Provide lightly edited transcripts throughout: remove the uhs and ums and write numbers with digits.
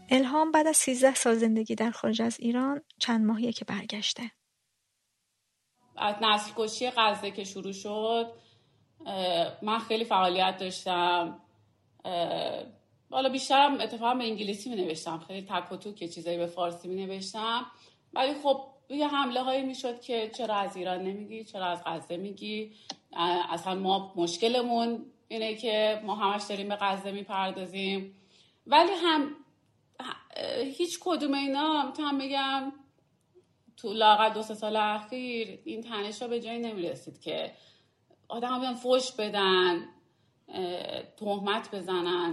الهام بعد از 13 سال زندگی در خارج از ایران چند ماهیه که برگشته. از نسل کشی غزه که شروع شد من خیلی فعالیت داشتم. حالا بیشترم اتفاقا به انگلیسی می نوشتم، خیلی تک و توک چیزایی به فارسی می نوشتم، ولی خب یه حمله هایی می شد که چرا از ایران نمیگی، چرا از غزه میگی، اصلا ما مشکلمون اینه که ما همش داریم به غزه میپردازیم. ولی هم هیچ کدوم اینا میتونم بگم تو لااقل 2-3 سال اخیر این تنش‌ها به جایی نمیرسید که آدم ها بیان فحش بدن، تهمت بزنن،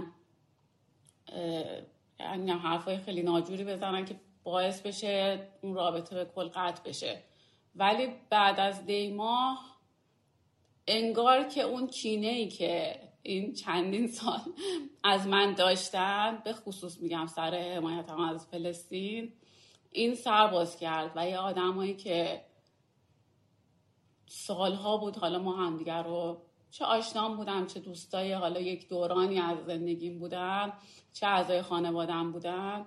یعنی حرفای خیلی ناجوری بزنن که باعث بشه اون رابطه به کل قطع بشه. ولی بعد از 10 ماه انگار که اون کینه‌ای که این چندین سال از من داشتن، به خصوص میگم سر حمایت هم از فلسطین، این سر باز کرد و یه آدمایی که سالها بود حالا ما همدیگر رو چه آشنام بودم، چه دوستای حالا یک دورانی از زندگیم بودن، چه اعضای خانواده‌ام بودن،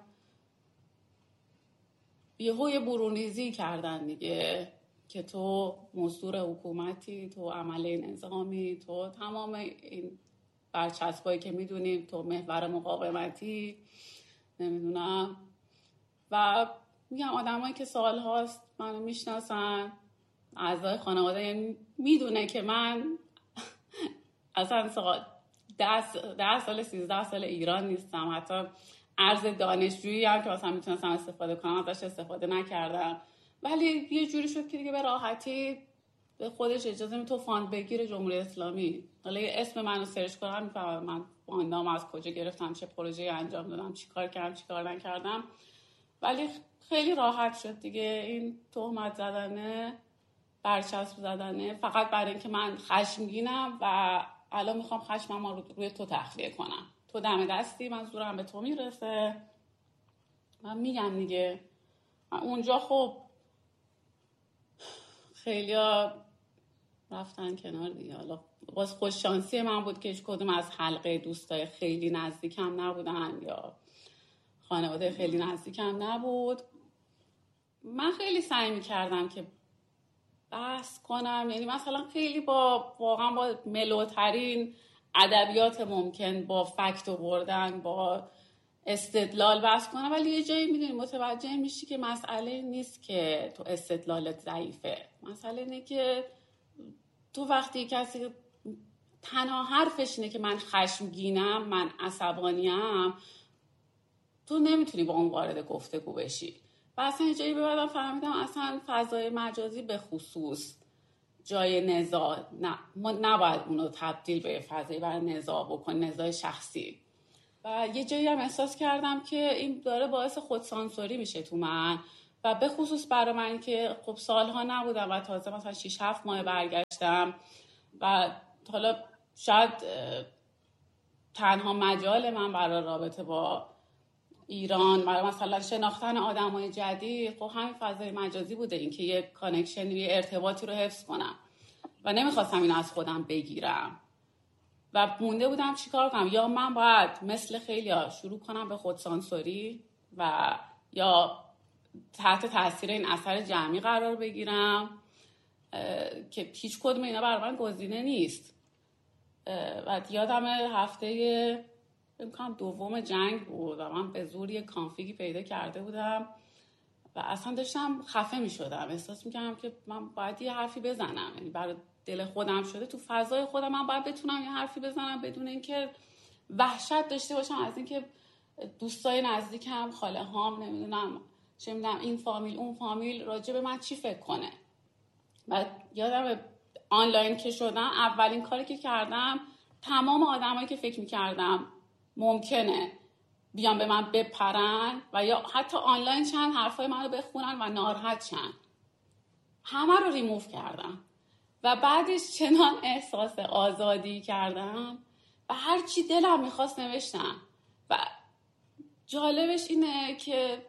یه برونریزی کردن دیگه که تو مزدور حکومتی، تو عمله نظامی، تو تمام این برچسبایی که میدونیم، تو محور مقاومتی، نمیدونم. و میگم آدمایی که سالهاست منو میشناسن، اعضای خانواده، یعنی میدونه که من اصلا 10 سال 13 سال ایران نیستم، حتی عرض دانشجویی هم که مثلا میتونستم استفاده کنم ازش استفاده نکردم. ولی یه جوری شد که دیگه به راحتی به خودش اجازه می تو فاند بگیر جمهوری اسلامی، حالا یه اسم منو سرچ کنم میفهمم من فاندام از کجا گرفتم، چه پروژه‌ای انجام دادم، چیکار کردم چیکار نکردم. ولی خیلی راحت شد دیگه این تهمت زدنه، برچسب زدنه، فقط برای اینکه من خشمگینم و الان میخوام خشمم رو روی تو تخلیه کنم، تو دم دستی، من زورم به تو میرسه. من میگم دیگه اونجا خب خیلی ها رفتن کنار دیگه. حالا باز خوش شانسی من بود که هیچ کدوم از حلقه دوستای خیلی نزدیکم نبودن یا خانواده خیلی نزدیکم نبود. من خیلی سعی میکردم که بحث کنم، یعنی مثلا خیلی واقعا با ملوترین ادبیات ممکن، با فکت آوردن، با استدلال بحث کنم، ولی یه جایی میدونی متوجه میشی که مسئله نیست که تو استدلالت ضعیفه، مسئله اینه که تو وقتی کسی تنها حرفش اینه که من خشمگینم، من عصبانیم، تو نمیتونی با اون وارد گفتگو بشی. و اصلا یه جایی به بعدم فهمیدم اصلا فضای مجازی به خصوص جای نزاع، نه ما نباید اونو تبدیل به فضایی برای نزاع بکن، نزاع شخصی. و یه جایی هم احساس کردم که این داره باعث خودسانسوری میشه تو من، و به خصوص برای من که خب سالها نبودم و تازه مثلا 6-7 ماه برگشتم و حالا شاید تنها مجال من برای رابطه با ایران، برای مثلا شناختن آدمای جدید، خب همین فضای مجازی بوده، این که یه کانکشن، یه ارتباطی رو حفظ کنم و نمیخواستم این از خودم بگیرم و مونده بودم چیکار کنم. یا من باید مثل خیلیا شروع کنم به خودسانسوری و یا تحت تاثیر این اثر جمعی قرار بگیرم که هیچ کدوم اینا برای من گزینه نیست. و یادم هفته امکان دوم جنگ بود و من به زور یه کانفیگی پیدا کرده بودم و اصلا داشتم خفه می شدم، احساس می کردم که من باید یه حرفی بزنم، یعنی برای دل خودم شده، تو فضای خودم من باید بتونم یه حرفی بزنم بدون اینکه وحشت داشته باشم از اینکه دوستای نزدیکم، خاله هام، نمیدونم چه میدونم این فامیل اون فامیل راجع به من چی فکر کنه. و یادم آنلاین که شدم اولین کاری که کردم تمام آدمایی که فکر میکردم ممکنه بیان به من بپرن و یا حتی آنلاین چند حرفای منو بخونن و ناراحت شن، همه رو ریموو کردم و بعدش چنان احساس آزادی کردم و هر چی دلم میخواست نوشتم. و جالبش اینه که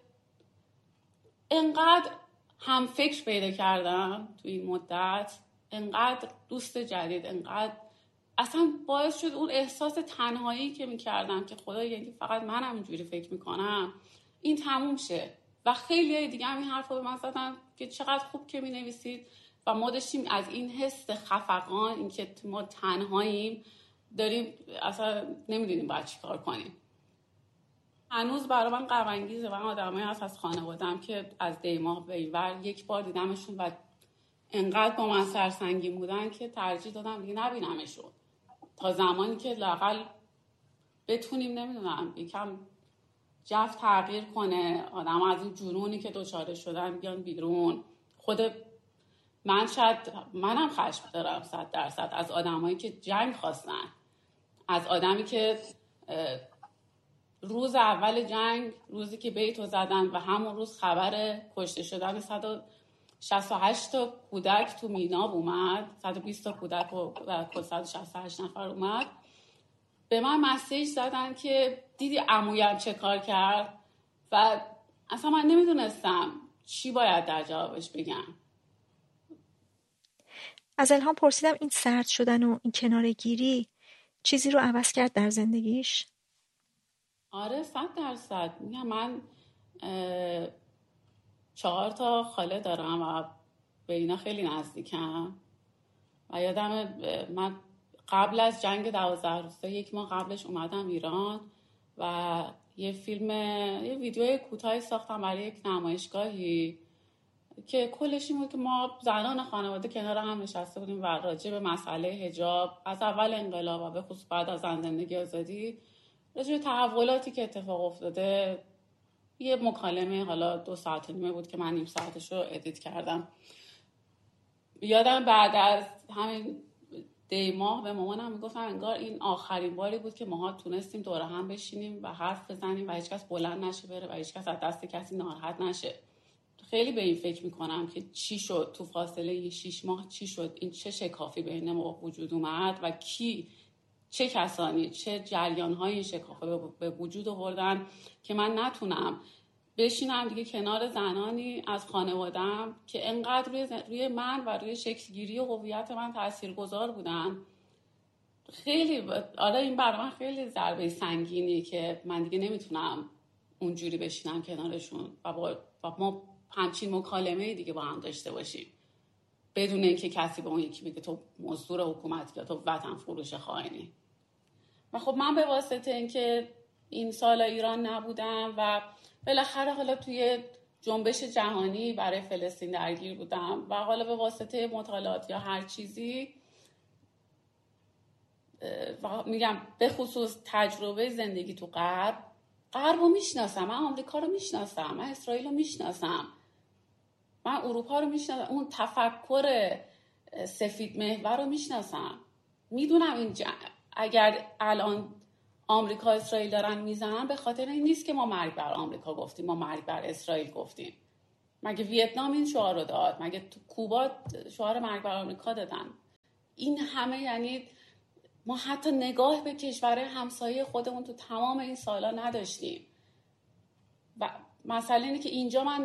انقدر هم فکر پیدا کردم تو این مدت، انقدر دوست جدید، انقدر اصلا باعث شد اون احساس تنهایی که میکردم که خدا یعنی فقط منم اینجوری فکر میکنم این تموم شه. و خیلی دیگه هم این حرف رو به من زدن که چقدر خوب که مینویسید و ما داشتیم از این حس خفقان، این که ما تنهاییم داریم اصلا نمیدونیم باید چی کار کنیم. هنوز برای من غم انگیزه و آدمایی هست از خانواده‌ام که از دیماه به اینور یک بار دیدمشون و انقدر با من سرسنگین بودن که ترجیح دادم دیگه نبینمشون تا زمانی که لااقل بتونیم نمیدونم یکم جو تغییر کنه، آدم از این جنونی که دچار شدن بیان بیرون. خود من شاید منم خشم دارم 100% از آدمایی که جنگ خواستن، از آدمی که روز اول جنگ، روزی که بیتو زدن و همون روز خبر کشته شدن 168 تا کودک تو میناب اومد، 120 تا کودک و 168 نفر اومد، به من مسیج زدن که دیدی عمویم چه کار کرد و اصلا من نمیدونستم چی باید در جوابش بگم. از الهام پرسیدم این سرد شدن و این کناره‌گیری چیزی رو عوض کرد در زندگیش؟ آره 100%. میگم من 4 تا خاله دارم و به اینا خیلی نزدیکم و یادم من قبل از جنگ 12 روستا 1 ماه قبلش اومدم ایران و یه ویدیو کوتاهی ساختم برای یک نمایشگاهی که کلش این بود که ما زنان خانواده کنار هم نشسته بودیم و راجع به مسئله حجاب از اول انقلاب و به خصوص بعد از زندگی آزادی، راجع به تحولاتی که اتفاق افتاده، یه مکالمه حالا 2 ساعت و نیمه بود که من نیم ساعتش رو ادیت کردم. یادم بعد از همین دیماه به مامانم میگفتم انگار این آخرین باری بود که ماها تونستیم دور هم بشینیم و حرف بزنیم و هیچکس بلند نشه بره و هیچکس از دست کسی ناراحت نشه. خیلی به این فکر میکنم که چی شد تو فاصله 6 ماه، چی شد، این چه شکافی بین ما وجود اومد و چه کسانی چه جریان‌های این شکافه به وجود آوردن که من نتونم بشینم دیگه کنار زنانی از خانواده‌ام که انقدر روی من و روی شکلگیری و هویت من تاثیرگذار بودن. خیلی این برای من خیلی ضربه سنگینی که من دیگه نمیتونم اونجوری بشینم کنارشون و ما همچین مکالمه دیگه با هم داشته باشیم بدون اینکه کسی به اون یکی بگه تو مزدور حکومتی یا تو وطن فروش خائنی. و خب من به واسطه اینکه این سالا ایران نبودم و بالاخره حالا توی جنبش جهانی برای فلسطین درگیر بودم و حالا به واسطه مطالعات یا هر چیزی و میگم به خصوص تجربه زندگی تو غرب رو میشناسم، من آمریکا رو میشناسم، من اسرائیل رو میشناسم، من اروپا رو میشناسم، اون تفکر سفید محور رو میشناسم. میدونم اگر الان آمریکا اسرائیل دارن میزنن به خاطر این نیست که ما مرگ بر آمریکا گفتیم، ما مرگ بر اسرائیل گفتیم. مگه ویتنام این شعار رو داد؟ مگه تو کوبا شعار مرگ بر آمریکا دادن؟ این همه یعنی ما حتی نگاه به کشورهای همسایه خودمون تو تمام این سالا نداشتیم. و مسئله اینه که اینجا من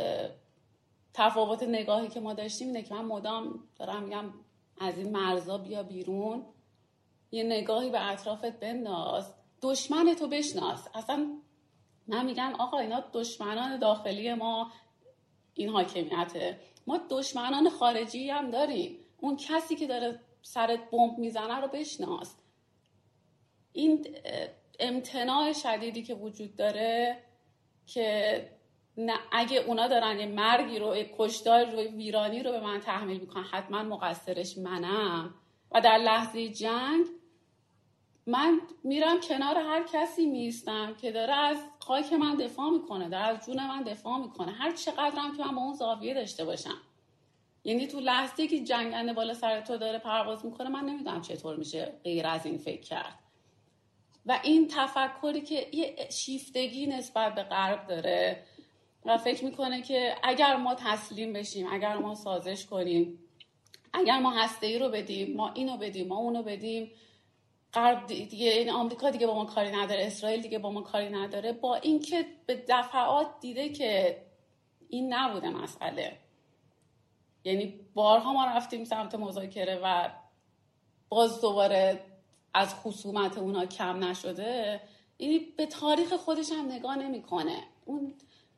تفاوت نگاهی که ما داشتیم اینه که من مدام دارم میگم از این مرزا بیا بیرون، یه نگاهی به اطرافت بنداز، دشمن تو بشناس. اصلا من میگم آقا اینا دشمنان داخلی ما این حاکمیته، ما دشمنان خارجی هم داریم، اون کسی که داره سرت بمب میزنه رو بشناس. این امتناع شدیدی که وجود داره که نه اگه اونا دارن یه مرگی رو، یه کشتار رو، ویرانی رو به من تحمیل میکنن حتما مقصرش منم و در لحظه جنگ من میرم کنار هر کسی میستم که داره از خاک من دفاع میکنه، داره از جون من دفاع میکنه، هر چقدرم که من با اون زاویه داشته باشم. یعنی تو لحظه‌ای که جنگنده بالا سر تو داره پرواز میکنه من نمیدونم چطور میشه غیر از این فکر کرد. و این تفکری که یه شیفتگی نسبت به غرب داره و فکر میکنه که اگر ما تسلیم بشیم، اگر ما سازش کنیم، اگر ما هسته‌ای رو بدیم، ما اینو بدیم، ما اونو بدیم، غرب دیگه، این آمریکا دیگه با ما کاری نداره، اسرائیل دیگه با ما کاری نداره. با اینکه به دفعات دیده که این نبوده مسئله. یعنی بارها ما رفتیم سمت مذاکره و باز دوباره از خصومت اونا کم نشده، یعنی به تاریخ خودش هم نگاه نمیکنه. اون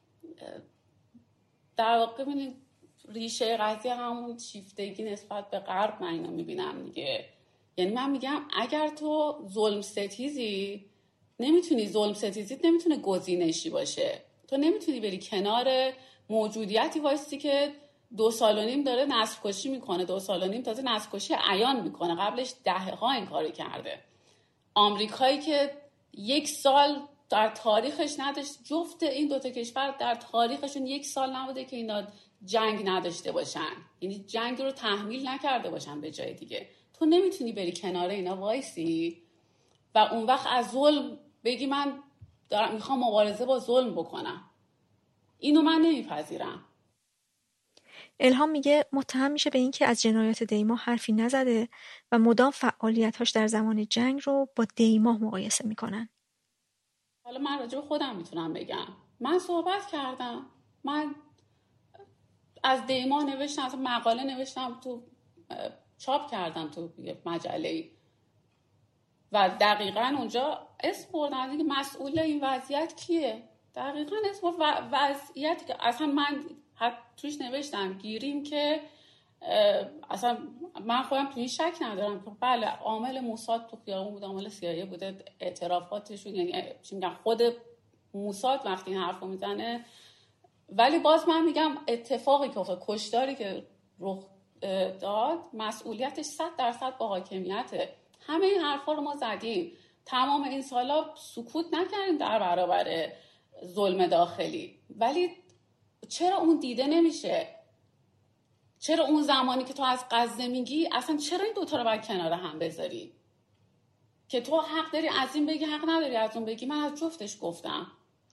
در واقع ببینید ریشه قضیه همون شیفتگی نسبت به غرب من اینو میبینم دیگه. یعنی من میگم اگر تو ظلم ستیزی، ظلم ستیزیت نمیتونه گزینشی باشه. تو نمیتونی بری کنار موجودیتی وایستی که 2.5 سال داره نسل کشی میکنه، 2.5 سال تازه نسل کشی عیان میکنه، قبلش دهه‌ها این کاری کرده. آمریکایی که 1 سال در تاریخش نداشت، جفت این دوتا کشور در تاریخشون 1 سال نبوده که اینا جنگ نداشته باشن، یعنی جنگ رو تحمیل نکرده باشن به جای دیگه. تو نمیتونی بری کنار اینا وایسی و اون وقت از ظلم بگی من میخوام مبارزه با ظلم بکنم. اینو من نمیپذیرم. الهام میگه متهم میشه به این که از جنایات دیما حرفی نزده و مدام فعالیتاش در زمان جنگ رو با دیما مقایسه میکنن. حالا من راجع به خودم میتونم بگم، من صحبت کردم، من از دیما نوشتم، از مقاله نوشتم، تو چاپ کردم تو مجله‌ای و دقیقاً اونجا اسم بردن که مسئول این وضعیت کیه. دقیقاً اسم وضعیتی که اصلا من توش نوشتم گیریم که اصلا من خودم تو این شک ندارم که بله عامل موساد تو خیابون بود، عامل CIA بوده، اعترافاتشون، یعنی چی میگم، خود موساد وقتی این حرفو میزنه. ولی باز من میگم اتفاقی که افتاد، کشتاری که رخ داد، مسئولیتش 100% با حاکمیته. همه این حرفا رو ما زدیم، تمام این سالا سکوت نکردیم در برابر ظلم داخلی. ولی چرا اون دیده نمیشه؟ چرا اون زمانی که تو از غزه میگی اصلا چرا این دوتا رو باید کنار هم بذاری؟ که تو حق داری از این بگی، حق نداری از اون بگی. من از جفتش گفتم،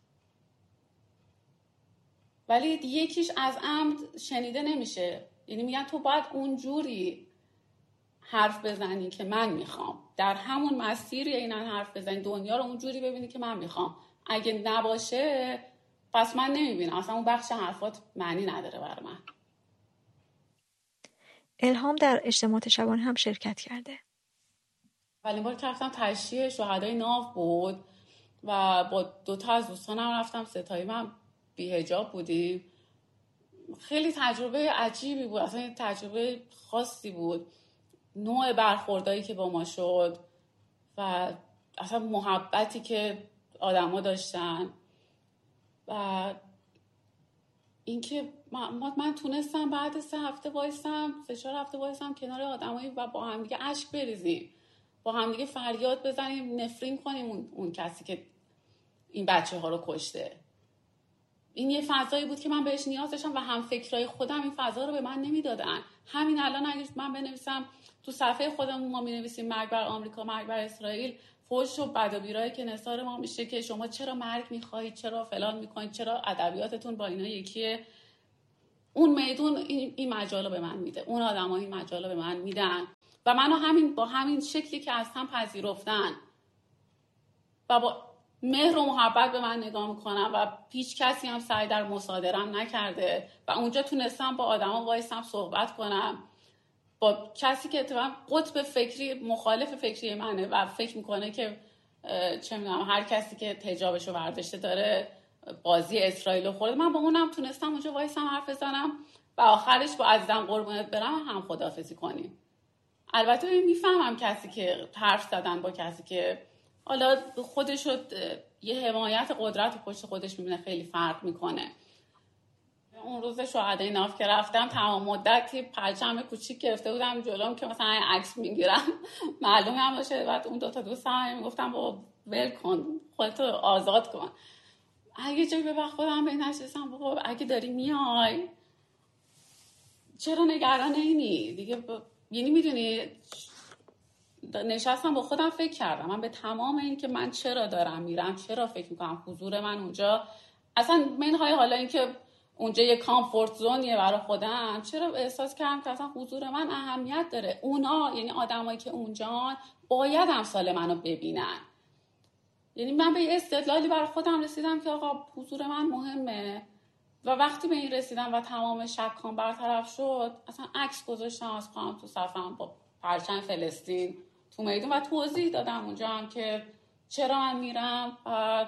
ولی یکیش از عمد شنیده نمیشه. یعنی میگن تو باید اونجوری حرف بزنی که من میخوام، در همون مسیری اینا حرف بزنی، دنیا رو اونجوری ببینی که من میخوام. اگه نباشه پس من نمیبینم، اصلا اون بخش حرفات معنی نداره برای من. الهام در اجتماعات شبانه هم شرکت کرده. اولین بار که رفتم تشییع شهدای ناو بود و با 2 از دوستانم رفتم، ستایی من بی‌حجاب بودیم. خیلی تجربه عجیبی بود، اصلا تجربه خاصی بود. نوع برخوردایی که با ما شد و اصلا محبتی که آدما داشتن و اینکه من تونستم بعد 3 هفته وایسم، 3-4 هفته وایسم کنار آدمایی و با هم دیگه اشک بریزیم، با هم دیگه فریاد بزنیم، نفرین کنیم اون کسی که این بچه‌ها رو کشته. این یه فضایی بود که من بهش نیاز داشتم و هم فکرای خودم این فضا رو به من نمیدادن. همین الان اگه من بنویسم تو صفحه خودمون، ما می‌نویسیم مرگ بر آمریکا، مرگ بر اسرائیل، فحش و بد و بیرایی که نثار ما میشه که شما چرا مرگ می‌خواید، چرا فلان می‌کنید، چرا ادبیاتتون با اینا یکیه. اون میدون این مجالو به من میده، اون آدم‌ها این مجالو به من میدن و منو با همین شکلی که از هم پذیرفتن و با مهر و محبت به من نگاه میکنم و هیچ کسی هم سعی در مصادرم نکرده و اونجا تونستم با آدما وایسم صحبت کنم، با کسی که اتفاقا قطب فکری مخالف فکری منه و فکر میکنه که چه میدونم هر کسی که حجابشو برداشته داره بازی اسرائیل خورده. من با اونم تونستم اونجا وایسم حرف بزنم و آخرش با عزیزم قربونت برم هم خداحافظی کنیم. البته میفهمم کسی که حرف زدن با کسی که حالا خودش رو یه حمایت قدرت و پشت خودش میبینه خیلی فرق میکنه. اون روز شهدای ناو که رفتم تمام مدت پرچم کوچیک گرفته بودم جلوم که مثلا عکس میگیرم معلومه هم باشه. بعد اون 2 دوستم میگفتم بابا ول کن، خودتو آزاد کن. اگه جایی به خودم به نشستم بابا اگه داری میای چرا نگران اینی دیگه یعنی میدونی نشستم با خودم فکر کردم من به تمام این که من چرا دارم میرم، چرا فکر میکنم حضور من اونجا اصلا منهای حالا این که اونجا یه کامفورت زونیه برای خودم، چرا احساس کردم که اصلا حضور من اهمیت داره. اونا یعنی آدمایی که اونجان باید امثال منو ببینن. یعنی من به یه استدلالی برای خودم رسیدم که آقا حضور من مهمه و وقتی به این رسیدم و تمام شکام برطرف شد اصلا عکس گذاشتم از خودم تو صفحه‌ام با پرچم فلسطین تو میدون و توضیح دادم اونجا هم که چرا من میرم و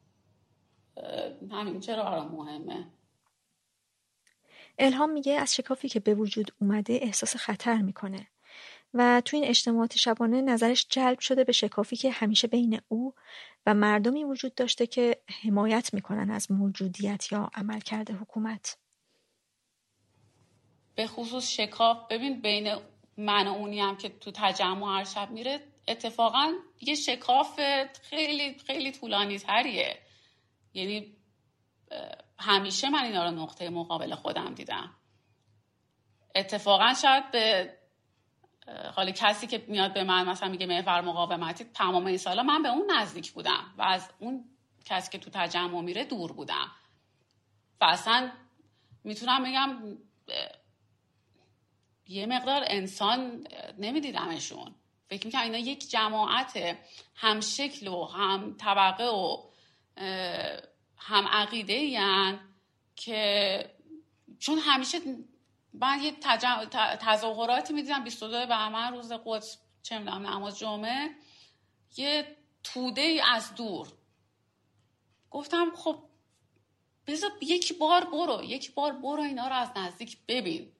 همین چرا برام مهمه. الهام میگه از شکافی که به وجود اومده احساس خطر میکنه و تو این اجتماعات شبانه نظرش جلب شده به شکافی که همیشه بین او و مردمی وجود داشته که حمایت میکنن از موجودیت یا عملکرد حکومت. به خصوص شکاف، ببین بین من و اونی هم که تو تجمع هر شب میره اتفاقا یه شکاف خیلی خیلی طولانی تریه. یعنی همیشه من اینا رو نقطه مقابل خودم دیدم. اتفاقا شاید به حالا کسی که میاد به من مثلا میگه محور مقاومتی، تمام این سالا من به اون نزدیک بودم و از اون کسی که تو تجمع میره دور بودم و اصلا میتونم بگم یه مقدار انسان نمیدیدمشون. فکر میکنم اینا یک جماعت هم شکل و هم طبقه و هم عقیده این که چون همیشه من یه تظاهراتی میدیدم 22 بهمن روز قدس، چه میدونم نماز جمعه، یه توده ای از دور. گفتم خب بذار یک بار برو اینا رو از نزدیک ببین.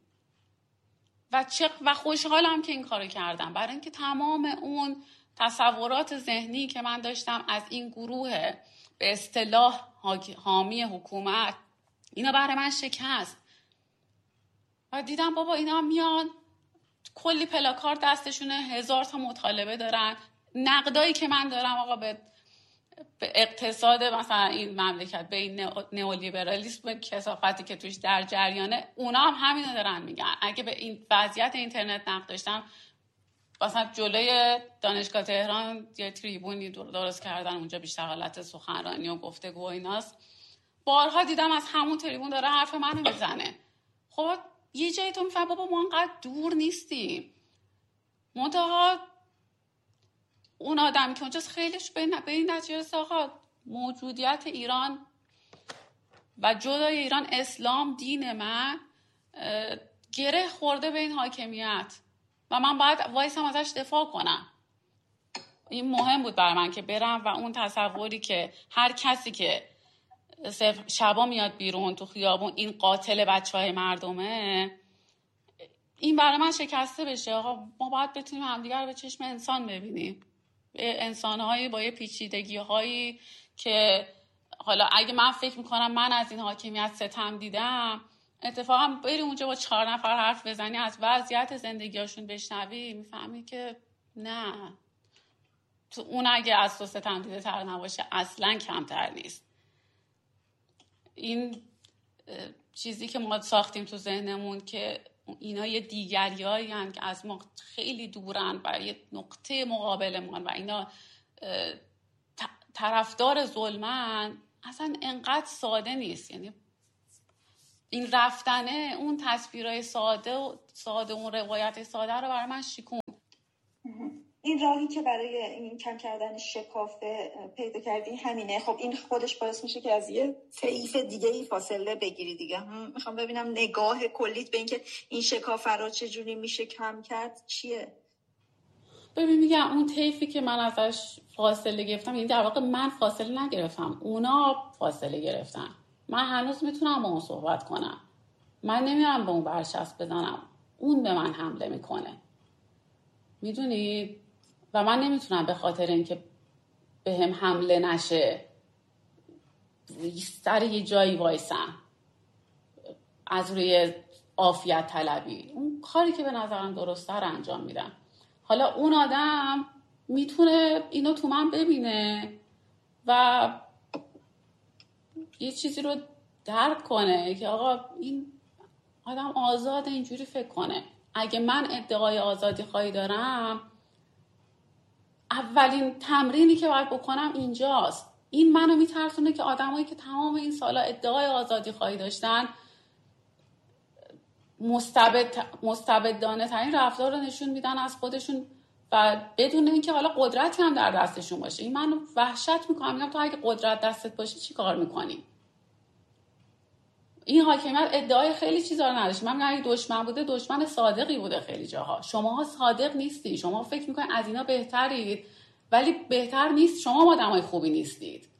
و خوشحالم که این کارو کردم، برای اینکه تمام اون تصورات ذهنی که من داشتم از این گروه به اصطلاح حامی حکومت، اینا برای من شکست. و دیدم بابا اینا میان کلی پلاکارد دستشونه، 1000 تا مطالبه دارن. نقدایی که من دارم آقا به اقتصاد مثلا این مملکت، به این نئولیبرالیسم، کثافتی که توش در جریانه، اونا هم همینو دارن میگن. اگه به این وضعیت اینترنت نقد داشتم، مثلا جلوی دانشگاه تهران یه تریبونی درست کردن، اونجا بیشتر حالت سخنرانی و گفتگو و ایناست. بارها دیدم از همون تریبون داره حرف منو میزنه. خب یه جایی تو میفهم بابا ما انقدر دور نیستیم. منتها اون آدمی که اونجاست خیلیش به این نتیجه رسید آقا موجودیت ایران و جدای ایران اسلام، دین من، گره خورده به این حاکمیت و من باید وایسم ازش دفاع کنم. این مهم بود برای من که برم و اون تصوری که هر کسی که شبا میاد بیرون تو خیابون این قاتل بچهای مردمه، این برای من شکسته بشه. آقا ما باید بتونیم همدیگر رو به چشم انسان ببینیم، انسان‌هایی با یه پیچیدگی‌هایی که حالا اگه من فکر میکنم من از این حاکمیت ستم دیدم، اتفاقا بری اونجا با 4 نفر حرف بزنی، از وضعیت زندگیاشون بشنوی، میفهمی که نه، تو اون اگه از تو ستم دیده تر نباشه اصلا کمتر نیست. این چیزی که ما ساختیم تو ذهنمون که اینا یه دیگریایی هستن که از ما خیلی دورن و یه نقطه مقابلمان و اینا طرفدار ظلمن، اصلا انقدر ساده نیست. یعنی این رفتنه اون تصویرهای ساده اون روایت ساده رو برای من شکون. این راهی که برای این کم کردن شکافه پیدا کردی همینه. خب این خودش باعث میشه که از یه طیف دیگه ای فاصله بگیری دیگه. میخوام ببینم نگاه کلیت به این که این شکافه رو چجوری میشه کم کرد چیه؟ ببین میگم اون طیفی که من ازش فاصله گرفتم، این در واقع من فاصله نگرفتم، اونا فاصله گرفتن. من هنوز میتونم با اون صحبت کنم، من نمیرم به اون برچسب بزنم، اون به من حمله میکنه، میدونید؟ و من نمیتونم به خاطر اینکه به هم حمله نشه سر یه جایی وایسم از روی عافیت طلبی. اون کاری که به نظرم درسته رو انجام میدم. حالا اون آدم میتونه اینو تو من ببینه و یه چیزی رو درک کنه که آقا این آدم آزاده اینجوری فکر کنه. اگه من ادعای آزادی خواهی دارم، اولین تمرینی که باید بکنم اینجاست. این منو میترسونه که آدمایی که تمام این سالا ادعای آزادی خواهی داشتن مستبدانه ترین رفتار رو نشون میدن از خودشون و بدون اینکه حالا قدرتی هم در دستشون باشه. این منو وحشت میکنم. میگم تو اگه قدرت دستت باشه چی کار میکنی؟ این حاکمیت ادعای خیلی چیزا رو نداشت. من میگم اگه دشمن بوده دشمن صادقی بوده خیلی جاها. شماها صادق نیستی، شما فکر میکنید از اینا بهترید ولی بهتر نیست، شما آدمای خوبی نیستید.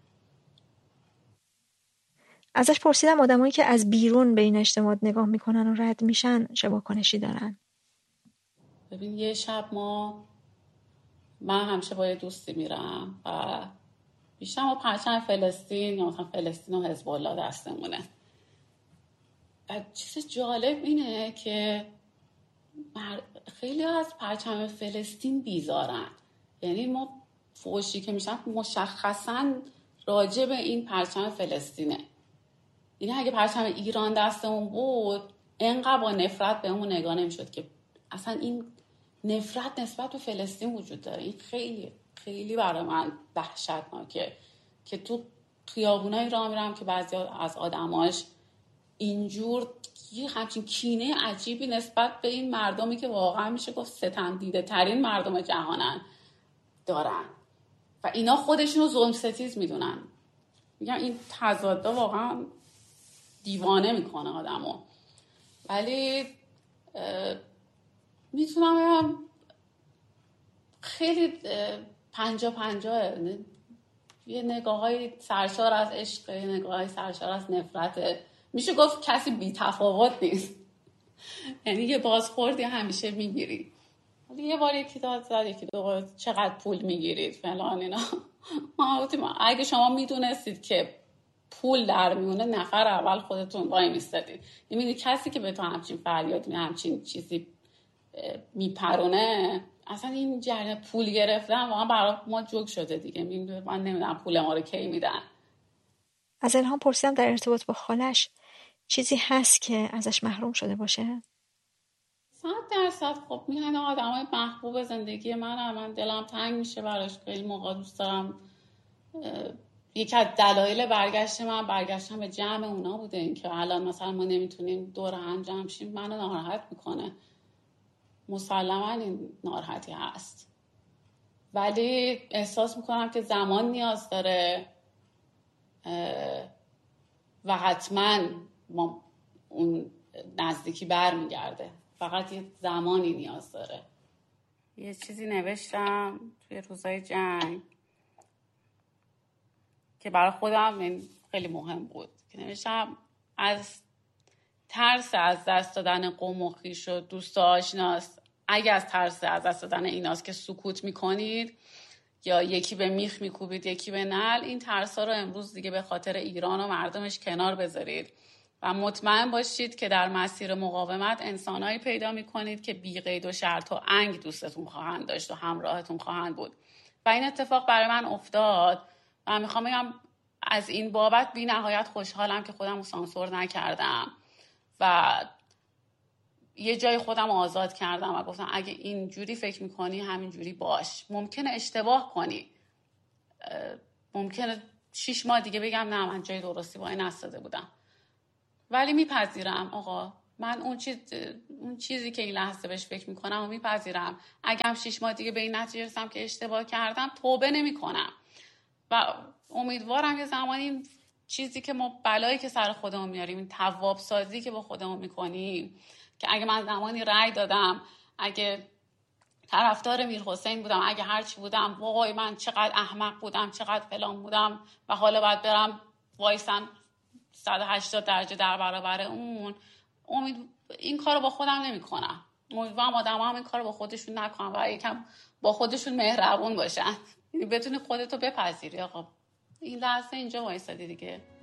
ازش پرسیدم آدمایی که از بیرون به این اجتماع نگاه میکنن و رد میشن چه واکنشی دارن. ببین یه شب من همیشه با یه دوستی میرم و بیشتر ما پرچم فلسطین یا مثلا فلسطین و حزب الله دستمونه. چیز جالب اینه که خیلی از پرچم فلسطین بیزارن. یعنی ما فوشی که میشن مشخصا راجع به این پرچم فلسطینه. یعنی اگه پرچم ایران دستمون بود انقدر با نفرت به اون نگاه نمیشد که اصلا این نفرت نسبت به فلسطین وجود داره. این خیلی خیلی برای من وحشتناکه که تو خیابونای راه میرم که بعضی از آدماش اینجور یه همچین کینه عجیبی نسبت به این مردمی که واقعا میشه گفت ستمدیده ترین مردم جهانن دارن و اینا خودشونو ظلم ستیز میدونن. میگم این تضادا واقعا دیوانه میکنه آدمو. ولی میتونم بگم خیلی 50-50 یه نگاه های سرشار از عشق، یه نگاه های سرشار از نفرت. میشه گفت کسی بی تفاوت نیست. یعنی یه بازخوردی همیشه میگیری. ولی یه بار یکی داد زد یکی دو چقدر پول میگیرید فلان اینا. اگه شما میدونستید که پول در میونه نفر اول خودتون وای میستدید. یعنی کسی که به تو همچین فریاد همچین چیزی میپرونه اصلا این جریان پول گرفتن واقعا برای ما جوک شده دیگه. من نمیدونم پول ما رو کی میدن. از الهام پرسیدم در ارتباط با خالش چیزی هست که ازش محروم شده باشه؟ 100% خب میگن آدمای محبوب زندگی من دلم تنگ میشه براش. خیلی موقع دوست دارم. یکی از دلایل برگشتم به جمع اونا بوده این که الان مثلا ما نمیتونیم دور هم جمع شیم منو ناراحت میکنه. مسلماً این ناراحتی هست ولی احساس میکنم که زمان نیاز داره و حتما ما اون نزدیکی برمیگرده. فقط یه زمانی نیاز داره. یه چیزی نوشتم توی روزای جنگ که برای خودم این خیلی مهم بود که نوشتم از ترس از دست دادن قوم و خویش و دوست و آشناست. اگه از ترس از دست دادن ایناست که سکوت میکنید یا یکی به میخ میکوبید یکی به نعل، این ترسا رو امروز دیگه به خاطر ایران و مردمش کنار بذارید و مطمئن باشید که در مسیر مقاومت انسانایی پیدا میکنید که بی قید و شرط و انگ دوستتون خواهند داشت و همراهتون خواهند بود. و این اتفاق برای من افتاد و میخوام بگم از این بابت بی نهایت خوشحالم که خودم رو سانسور نکردم و یه جای خودم آزاد کردم و گفتم اگه اینجوری فکر میکنی همین جوری باش. ممکنه اشتباه کنی، ممکنه 6 ماه دیگه بگم نه من جای درستی با این نستاده بودم، ولی میپذیرم آقا من اون چیزی که این لحظه بهش فکر میکنم و میپذیرم. اگه هم 6 ماه دیگه به این نتیجه رسیدم که اشتباه کردم توبه نمیکنم و امیدوارم یه زمانی چیزی که ما بلایی که سر خودمون میاریم، این تواب سازی که با خودمون میکنیم، که اگه من زمانی رأی دادم، اگه طرفدار میرحسین بودم، اگه هرچی بودم، وای من چقدر احمق بودم، چقدر فلان بودم و حالا باید برم وایسم 180 درجه در برابر اون. این کارو با خودم نمیکنم. امیدوارم آدم‌ها هم این کارو با خودشون نکنن و یکم با خودشون مهربون باشن. یعنی بتونی خودتو بپذیری. آقا این لحظه اینجا وایسادی دیگه.